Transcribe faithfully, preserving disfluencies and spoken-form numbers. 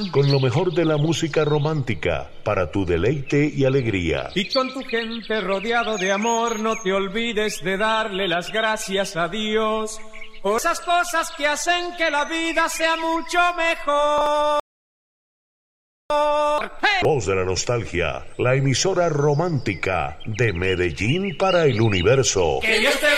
con lo mejor de la música romántica para tu deleite y alegría. Y con tu gente rodeado de amor, no te olvides de darle las gracias a Dios por esas cosas que hacen que la vida sea mucho mejor. Voz de la nostalgia, la emisora romántica de Medellín para el universo. Que Dios te